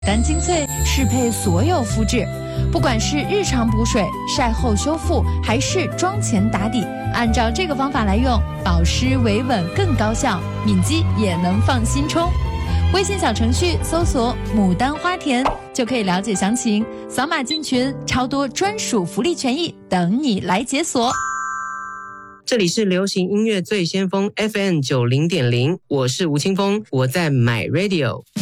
丹精粹适配所有肤质，不管是日常补水、晒后修复，还是妆前打底，按照这个方法来用，保湿维稳更高效，敏肌也能放心冲。微信小程序搜索牡丹花田就可以了解详情，扫码进群，超多专属福利权益等你来解锁。 这里是流行音乐最先锋 FM 90.0，我是吴青峰，我在My Radio。